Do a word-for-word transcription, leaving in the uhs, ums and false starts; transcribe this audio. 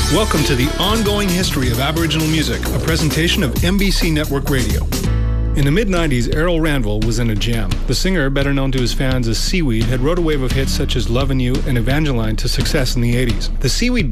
Welcome to the ongoing history of Aboriginal music, a presentation of M B C Network Radio. In the mid nineties, Errol Randall was in a jam. The singer, better known to his fans as Seaweed, had wrote a wave of hits such as Lovin' You and Evangeline to success in the eighties. The Seaweed